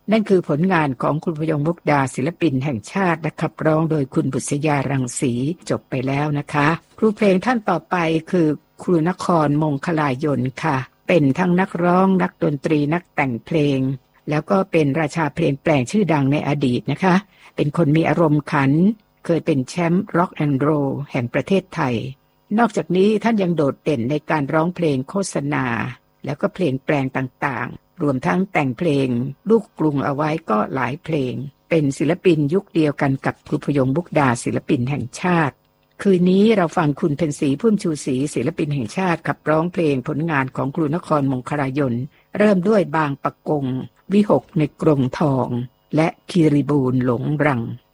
นั่นคือผลงานของคุณพยงค์มุกดาศิลปินแห่งชาติและขับร้องโดยคุณบุษยารังสีจบไปแล้วนะคะครูเพลงท่านต่อไปคือครูนครมงคลายนค่ะเป็นทั้งนักร้องนักดนตรีนักแต่งเพลงแล้วก็เป็นราชาเพลงแปลงชื่อดังในอดีตนะคะเป็นคนมีอารมณ์ขันเคยเป็นแชมป์ร็อกแอนด์โรลแห่งประเทศไทยนอกจากนี้ท่านยังโดดเด่นในการร้องเพลงโฆษณาแล้วก็เพลงแปลงต่างๆรวมทั้งแต่งเพลงลูกกรุงเอาไว้ก็หลายเพลงเป็นศิลปินยุคเดียวกันกับครูพยงค์มุกดาศิลปินแห่งชาติคืนนี้เราฟังคุณเพ็ญศรีพุ่มชูศรีศิลปินแห่งชาติขับร้องเพลงผลงานของครูนครมงคลายนเริ่มด้วยบางปะกงวิหกในกรงทองและคีรีบูรณ์หลงรัง